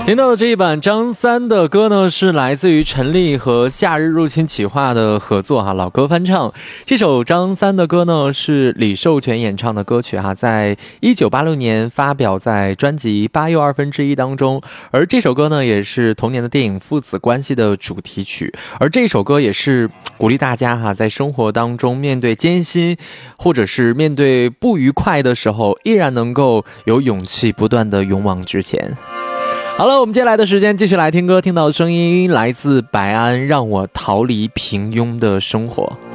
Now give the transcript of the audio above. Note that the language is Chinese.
听到的这一版张三的歌呢，是来自于陈粒和夏日入侵企划的合作哈，老歌翻唱。这首张三的歌呢，是李寿全演唱的歌曲哈，在1986年发表在专辑《8又1/2》当中。而这首歌呢，也是同年的电影《父子关系》的主题曲。而这首歌也是鼓励大家哈，在生活当中面对艰辛，或者是面对不愉快的时候，依然能够有勇气不断的勇往直前。好了，我们接下来的时间继续来听歌，听到的声音来自白安，让我逃离平庸的生活。